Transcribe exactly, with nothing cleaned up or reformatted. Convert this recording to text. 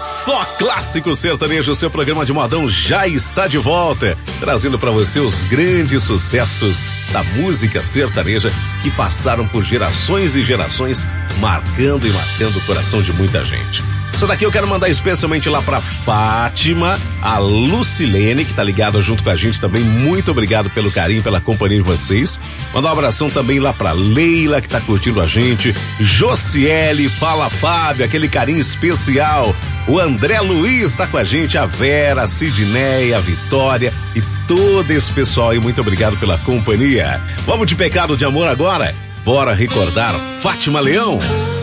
Só Clássico Sertanejo, seu programa de modão já está de volta, trazendo para você os grandes sucessos da música sertaneja que passaram por gerações e gerações, marcando e marcando o coração de muita gente. Essa daqui eu quero mandar especialmente lá pra Fátima, a Lucilene, que tá ligada junto com a gente também. Muito obrigado pelo carinho, pela companhia de vocês. Mandar um abração também lá pra Leila, que tá curtindo a gente. Josiele, fala Fábio, aquele carinho especial. O André Luiz tá com a gente, a Vera, a Sidneia, a Vitória e todo esse pessoal aí. Muito obrigado pela companhia. Vamos de Pecado de Amor agora? Bora recordar Fátima Leão.